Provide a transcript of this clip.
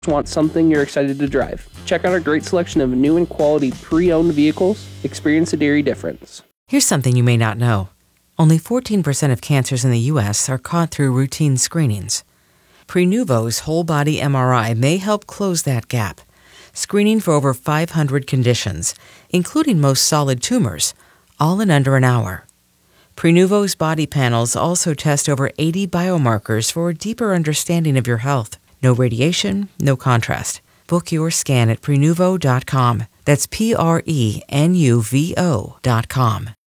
Want something you're excited to drive? Check out our great selection of new and quality pre-owned vehicles. Experience a dairy difference. Here's something you may not know. Only 14% of cancers in the U.S. are caught through routine screenings. Prenuvo's whole-body MRI may help close that gap, screening for over 500 conditions, including most solid tumors, all in under an hour. Prenuvo's body panels also test over 80 biomarkers for a deeper understanding of your health. No radiation, no contrast. Book your scan at Prenuvo.com. That's Prenuvo.com.